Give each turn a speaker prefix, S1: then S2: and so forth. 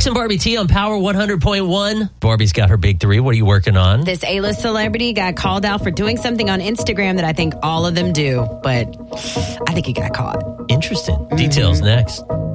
S1: Brooks and Barbie T on Power 100.1. Barbie's got her big three. What are you working on?
S2: This A-list celebrity got called out for doing something on Instagram that I think all of them do, but I think he got caught.
S1: Interesting. Details next.